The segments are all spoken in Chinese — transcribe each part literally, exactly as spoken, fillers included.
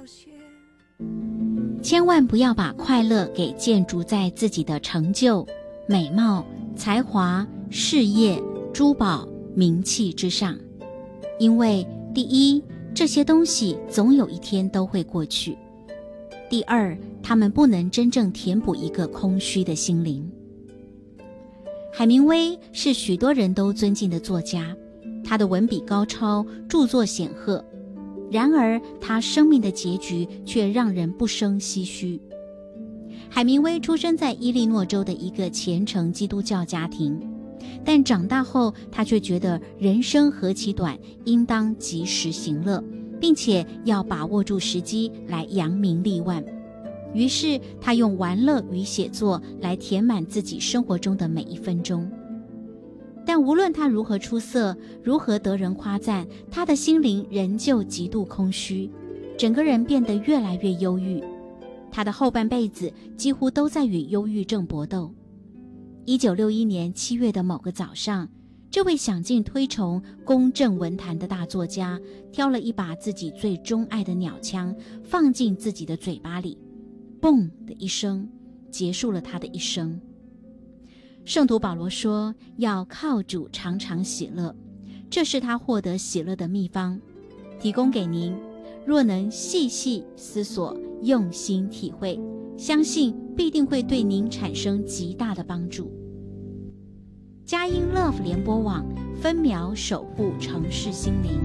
千万不要把快乐给建筑在自己的成就、美貌、才华、事业、珠宝、名气之上，因为第一，这些东西总有一天都会过去；第二，它们不能真正填补一个空虚的心灵。海明威是许多人都尊敬的作家，他的文笔高超，著作显赫。然而他生命的结局却让人不胜唏嘘。海明威出生在伊利诺州的一个虔诚基督教家庭，但长大后他却觉得人生何其短，应当及时行乐，并且要把握住时机来扬名立万。于是他用玩乐与写作来填满自己生活中的每一分钟。但无论他如何出色，如何得人夸赞，他的心灵仍旧极度空虚，整个人变得越来越忧郁。他的后半辈子几乎都在与忧郁症搏斗。一九六一年七月的某个早上，这位享尽推崇、公正文坛的大作家，挑了一把自己最钟爱的鸟枪，放进自己的嘴巴里，嘣的一声，结束了他的一生。圣徒保罗说，要靠主常常喜乐，这是他获得喜乐的秘方，提供给您。若能细细思索，用心体会，相信必定会对您产生极大的帮助。佳音 Love 联播网，分秒守护城市心灵。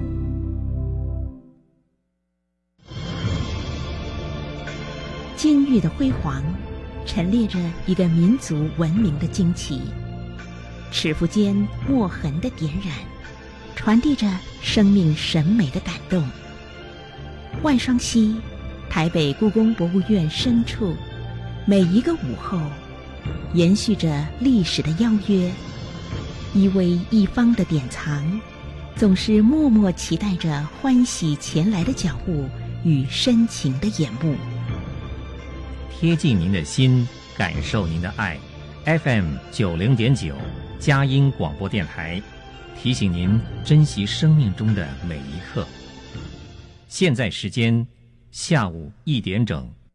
监狱的辉煌陈列着一个民族文明的惊奇，尺幅间墨痕的点染，传递着生命审美的感动。万双溪，台北故宫博物院深处，每一个午后，延续着历史的邀约，一微一方的典藏，总是默默期待着欢喜前来的脚步与深情的眼目。 贴近您的心，感受您的爱。F M 九零点九，佳音广播电台，提醒您珍惜生命中的每一刻。现在时间下午一点整。